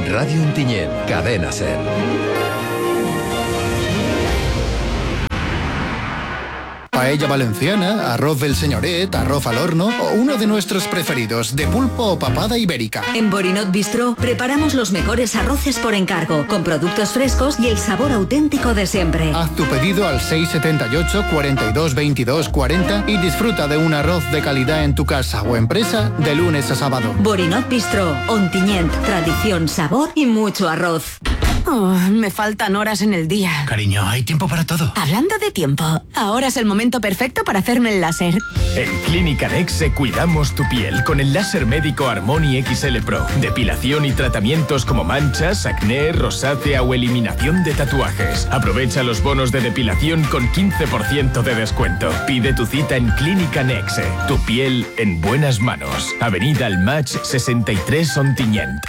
Radio Ontinyent, Cadena Ser. Paella valenciana, arroz del señoret, arroz al horno o uno de nuestros preferidos, de pulpo o papada ibérica. En Borinot Bistro preparamos los mejores arroces por encargo, con productos frescos y el sabor auténtico de siempre. Haz tu pedido al 678 42 22 40 y disfruta de un arroz de calidad en tu casa o empresa de lunes a sábado. Borinot Bistro, Ontinyent, tradición, sabor y mucho arroz. Oh, me faltan horas en el día. Cariño, hay tiempo para todo. Hablando de tiempo, ahora es el momento perfecto para hacerme el láser. En Clínica Nexe cuidamos tu piel con el láser médico Harmony XL Pro. Depilación y tratamientos como manchas, acné, rosácea o eliminación de tatuajes. Aprovecha los bonos de depilación con 15% de descuento. Pide tu cita en Clínica Nexe. Tu piel en buenas manos. Avenida Almach 63 Ontinyent.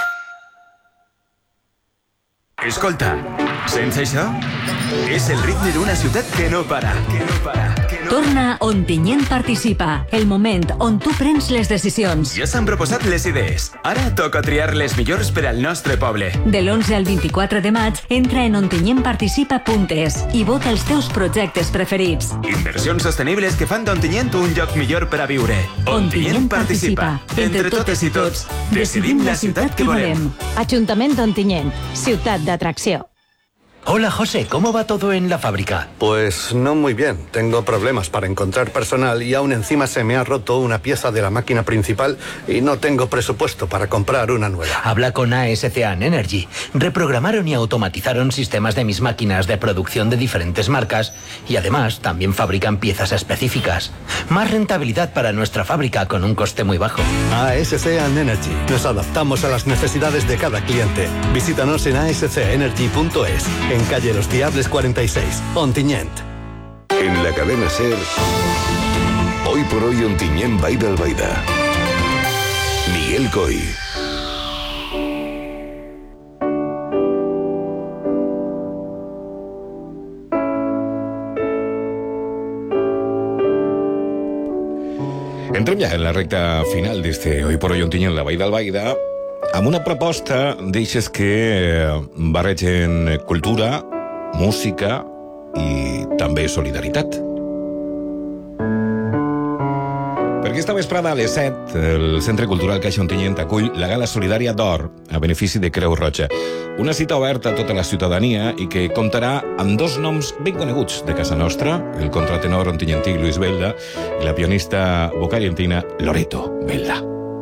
Escolta, sents això? És el ritme d'una ciutat que no para. Torna Ontinyent Participa, el moment on tu prens les decisions. Ja s'han proposat les idees. Ara toca triar les millors per al nostre poble. De l'11 al 24 de maig, entra en ontinyentparticipa.es i vota els teus projectes preferits. Inversions sostenibles que fan d'Ontinyent un lloc millor per a viure. Ontinyent Participa. Entre totes i tots, decidim la ciutat que volem. Ajuntament d'Ontinyent, ciutat d'atracció. Hola, José, ¿cómo va todo en la fábrica? Pues no muy bien. Tengo problemas para encontrar personal y aún encima se me ha roto una pieza de la máquina principal y no tengo presupuesto para comprar una nueva. Habla con ASCAN Energy. Reprogramaron y automatizaron sistemas de mis máquinas de producción de diferentes marcas y además también fabrican piezas específicas. Más rentabilidad para nuestra fábrica con un coste muy bajo. ASCAN Energy. Nos adaptamos a las necesidades de cada cliente. Visítanos en ascenergy.es. En calle Los Diables 46, Ontinyent. En la cadena SER, hoy por hoy Ontinyent Baida Albaida. Miguel Coy. Entrem ja en la recta final d'este Hoy por hoy Ontinyent la Baida Albaida amb una proposta d'eixes que barregen cultura, música i també solidaritat. Perquè esta vesprada a les 7 el Centre Cultural Caixa Ontinyent acull la Gala Solidària d'Or a benefici de Creu Roja. Una cita oberta a tota la ciutadania i que comptarà amb dos noms ben coneguts de casa nostra, el contratenor ontinyentí Luis Belda i la pianista vocalientina Loreto Belda.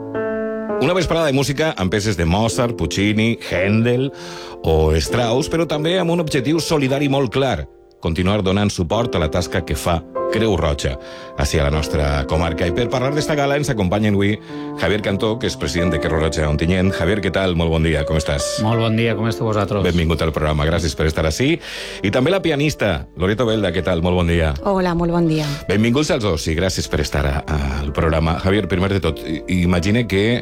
Una vesprada de música amb peces de Mozart, Puccini, Händel o Strauss, però també amb un objectiu solidari molt clar: continuar donant suport a la tasca que fa Creu Roja hacia la nostra comarca. I per parlar d'esta gala ens acompanya avui Javier Cantó, que és president de Creu Roja Ontinyent. Javier, què tal? Molt bon dia, com estàs? Molt bon dia, com esteu vosaltres? Benvingut al programa, gràcies per estar ací. I també la pianista, Loreto Belda, què tal? Molt bon dia. Hola, molt bon dia. Benvinguts als dos i gràcies per estar al programa. Javier, primer de tot, imagine que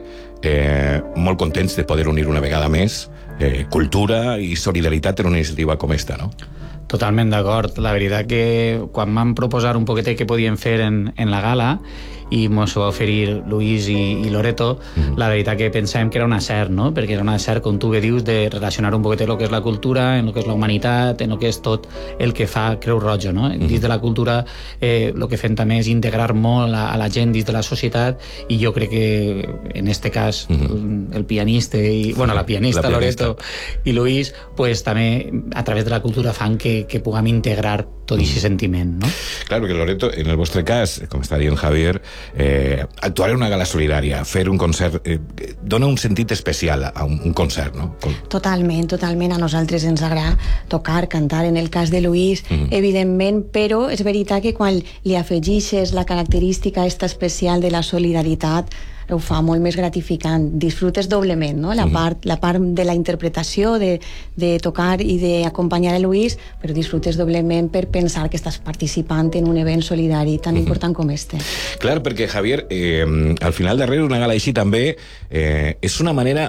molt contents de poder unir una vegada més cultura i solidaritat en una iniciativa com esta, no? Totalment d'acord. La veritat que quan vam proposar un poquetet què podíem fer en la gala i mos va oferir Luis i Loreto, la veritat que pensàvem que era un acert, no? Perquè era un acert, com tu que dius, de relacionar un poquetet el que és la cultura, en el que és la humanitat, en el que és tot el que fa Creu Roja, no? Dins de la cultura el que fem també és integrar molt a la gent dins de la societat i jo crec que en este cas el pianista i, bueno, la pianista Loreto i Luis, pues també a través de la cultura fan que puguem integrar tot aquest sentiment, no? Clar, perquè Loreto, en el vostre cas, com està dient Javier, actuar en una gala solidària, fer un concert, dona un sentit especial a un concert, no? Totalment, totalment. A nosaltres ens agrada tocar, cantar, en el cas de Luis, evidentment, però és veritat que quan li afegixes la característica esta especial de la solidaritat, ho fa molt més gratificant. Disfrutes doblement, no? La part de la interpretació, de tocar i d'acompanyar a Luis, però disfrutes doblement per pensar que estàs participant en un event solidari tan important com este. Clar, perquè, Javier, al final darrere una gala així també és una manera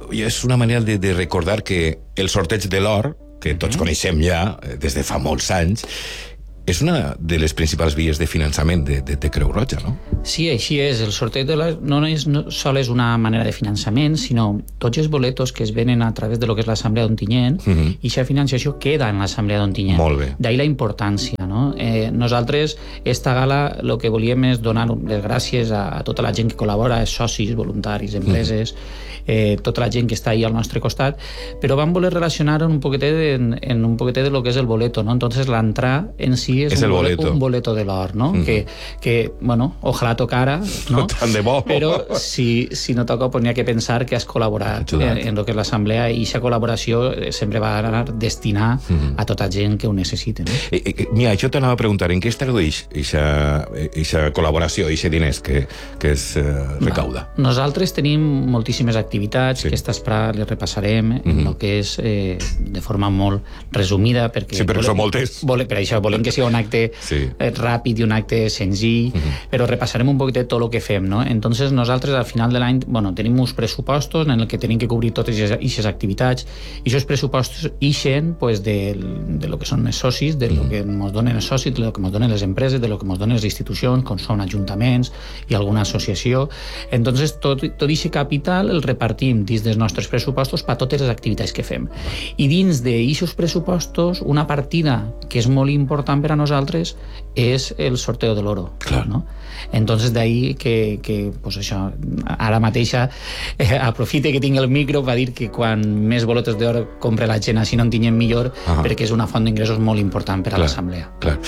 de recordar que el sorteig de l'or, que tots coneixem ja des de fa molts anys, és una de les principals vies de finançament de Creu Roja, no? Sí, així és. El sorteig no sols és una manera de finançament, sinó tots els boletos que es venen a través de lo que és l'Assemblea d'Ontinyent, i aquesta financiació queda en l'Assemblea d'Ontinyent. Molt bé. D'ahí la importància, no? Nosaltres, esta gala, el que volíem és donar les gràcies a tota la gent que col·labora, socis, voluntaris, empreses, tota la gent que està ahí al nostre costat, però vam voler relacionar un poquetet en un poquetet de lo que és el boleto, ¿no? Entonces l'entrada en si és un boleto de l'or, ¿no? Que, bueno, ojalà tocara, ¿no? Tant de bo. Però si no toca, pues n'hi ha que pensar que has col·laborat en lo que és l'assemblea, i aquesta col·laboració sempre va anar destinada a tota gent que ho necessita, no? Mira, això t'anava a preguntar, en què es tradueix aquesta col·laboració, aquests diners que es recauda? Nosaltres tenim moltíssimes activitats, que esta espra les repassarem en el que és de forma molt resumida, perquè... Sí, però són moltes. Per això volem que sigui un acte ràpid i un acte senzill, però repassarem un poquet tot el que fem, no? Entonces nosaltres al final de l'any, bueno, tenim uns pressupostos en el que tenim que cobrir totes aquestes activitats, i aquests pressupostos ixen pues, de lo que són els socis, de lo que ens donen els socis, de lo que ens donen les empreses, de lo que ens donen les institucions, com són ajuntaments i alguna associació. Entonces tot aquest capital el repartim dins dels nostres pressupostos per totes les activitats que fem. I dins d'aquests pressupostos, una partida que és molt important per a nosaltres és el sorteo de l'oro, no? Entonces d'ahí que pues això, ara mateixa aprofite que tinc el micro per dir que quan més boletes d'or compra la gent, així no en tinguem millor, perquè és una font d'ingressos molt important per a l'assemblea. Clar.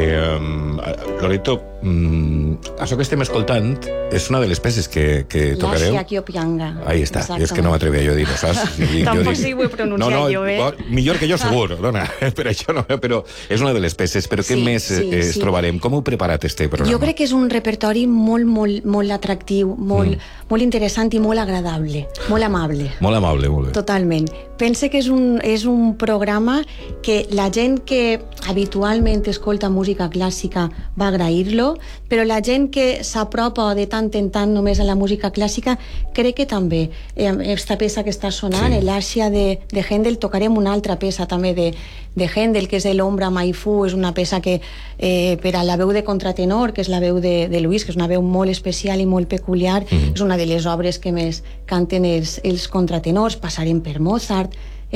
Loreto, això que estem escoltant és una de les peces que tocareu. L'Àsia Kiopianga. Ahí està, és que no m'atrevia jo a dir-ho, saps? Tampoc sí ho he pronunciat jo, millor que jo segur, dona, per això no, però és una de les peces. Però què més es trobarem? Com heu preparat este programa? Jo crec que és un repertori molt atractiu, molt interessant i molt agradable, molt amable. Molt amable, molt bé. Totalment. Pense que és un programa que la gent que habitualment escolta música clàssica va agrair-lo, però la gent que s'apropa de tant en tant només a la música clàssica crec que també. Esta peça que està sonant, l'Àsia de Händel, tocarem una altra peça també de Händel, que és l'Ombra Mai Fu, és una peça que per a la veu de contratenor, que és la veu de Luis, que és una veu molt especial i molt peculiar, és una de les obres que més canten els contratenors. Passarem per Mozart,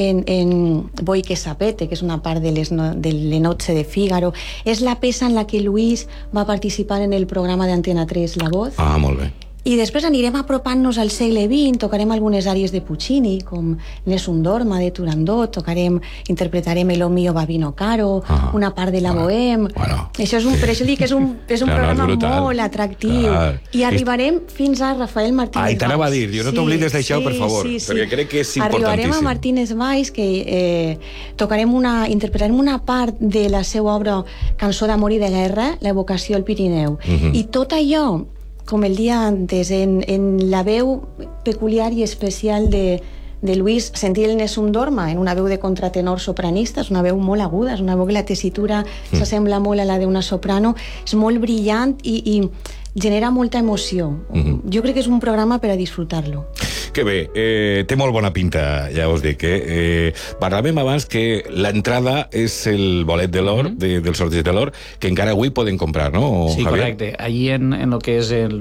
en Voi que sapete, que és una part de Le Nozze de Fígaro. És la peça en la que Luis va participar en el programa d'Antena 3 La Voz. Ah, molt bé. I després anirem apropant-nos al segle XX, tocarem algunes àries de Puccini, com Nessun Dorma de Turandot, interpretarem El mio Babino Caro, una part de la Bohème. Això és per això dic que és un programa molt atractiu. I arribarem fins a Rafael Martínez Valls. T'anava a dir, jo no t'oblides d'això, per favor, perquè crec que és importantíssim. Arribarem a Martínez Valls, que interpretarem una part de la seva obra Cançó d'amor i de guerra, l'evocació al Pirineu. I tot allò, com el dia antes, en la veu peculiar i especial de Luis, sentir el Nessun Dorma en una veu de contratenor sopranista, és una veu molt aguda, és una veu que la tessitura s'assembla molt a la d'una soprano, és molt brillant i genera molta emoció. Jo crec que és un programa per a disfrutar-lo. Que bé, té molt bona pinta, ja us dic. Parlàvem abans que l'entrada és el bolet de l'or, del sorteig de l'or, que encara avui poden comprar, no, Sí, Javier? correcte. Allí en el que és el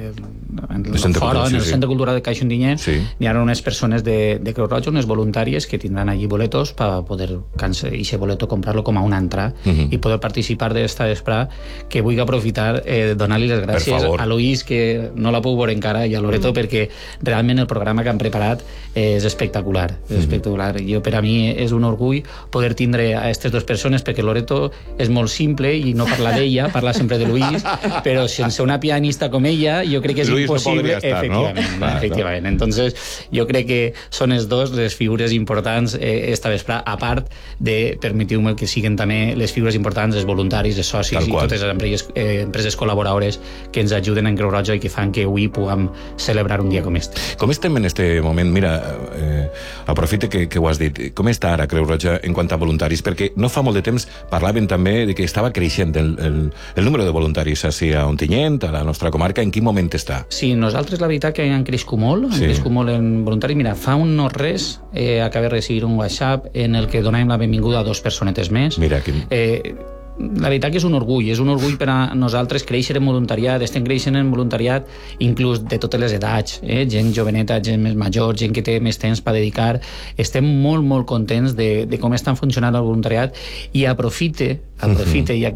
foro, en el Centre Cultural de Caixa Ontinyent, hi ha unes persones de Creu Roja, unes voluntàries que tindran allí boletos per poder aquest boleto comprar-lo com a una entrada i poder participar d'esta vesprada, que vull aprofitar donar-li les gràcies a Luis, que no la puc veure encara, i a Loreto, perquè realment el programa que han preparat és espectacular. Jo, per a mi és un orgull poder tindre a aquestes dues persones, perquè Loreto és molt simple i no parla d'ella, parla sempre de Luis, però sense una pianista com ella jo crec que és impossible. Efectivament. Entonces, jo crec que són els dos les figures importants esta vesprada, a part de, permetiu-me que siguen també les figures importants, els voluntaris, els socis i totes les empreses col·laboradores que ens ajuden en Creu Roja i que fan que avui puguem celebrar un dia com este. Com estem en este moment? Mira, aprofite que ho has dit. Com està ara Creu Roja en quant a voluntaris? Perquè no fa molt de temps parlaven també de que estava creixent el número de voluntaris així a Ontinyent, a la nostra comarca. En quin moment està? Sí, nosaltres la veritat que han crescut molt, en voluntaris. Mira, fa un no res acabé de recibir un WhatsApp en el que donàvem la benvinguda a 2 personetes més. Mira, la veritat que és un orgull per a nosaltres créixer en voluntariat, estem creixent en voluntariat inclús de totes les edats, gent joveneta, gent més major, gent que té més temps per dedicar, estem molt contents de com estan funcionant el voluntariat i aprofite, i